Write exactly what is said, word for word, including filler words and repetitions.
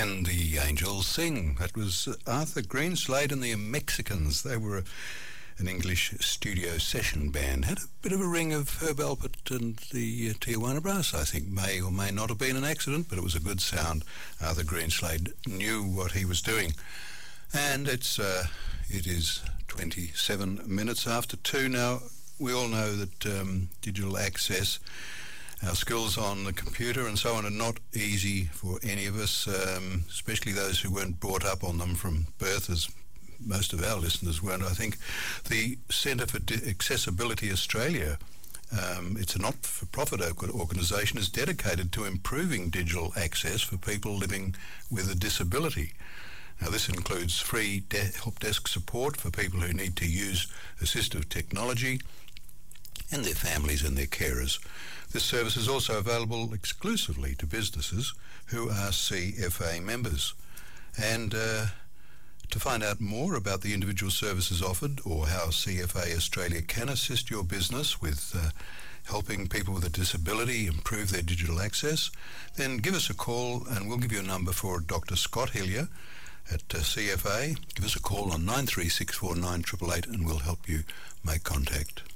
And the Angels Sing. That was Arthur Greenslade and the Mexicans. They were a, an English studio session band. Had a bit of a ring of Herb Alpert and the uh, Tijuana Brass, I think. May or may not have been an accident, but it was a good sound. Arthur Greenslade knew what he was doing. And it's uh, it is twenty-seven minutes after two now. We all know that um, digital access, our skills on the computer and so on, are not easy for any of us, um, especially those who weren't brought up on them from birth, as most of our listeners weren't, I think. The Centre for Di- Accessibility Australia, um, it's a not-for-profit organisation, is dedicated to improving digital access for people living with a disability. Now, this includes free de- help desk support for people who need to use assistive technology, and their families and their carers. This service is also available exclusively to businesses who are C F A members. And uh, to find out more about the individual services offered or how C F A Australia can assist your business with uh, helping people with a disability improve their digital access, then give us a call and we'll give you a number for Doctor Scott Hillier at uh, C F A. Give us a call on nine three six four nine eight eight eight and we'll help you make contact.